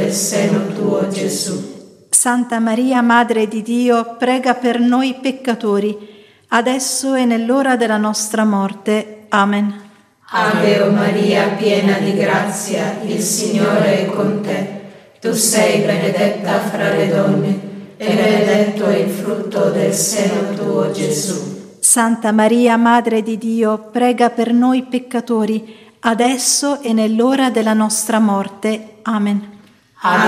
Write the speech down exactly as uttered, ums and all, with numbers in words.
del seno tuo, Gesù. Santa Maria, Madre di Dio, prega per noi peccatori, adesso e nell'ora della nostra morte. Amen. Ave o Maria, piena di grazia, il Signore è con te. Tu sei benedetta fra le donne, e benedetto è il frutto del seno tuo, Gesù. Santa Maria, Madre di Dio, prega per noi peccatori, adesso e nell'ora della nostra morte. Amen. Ave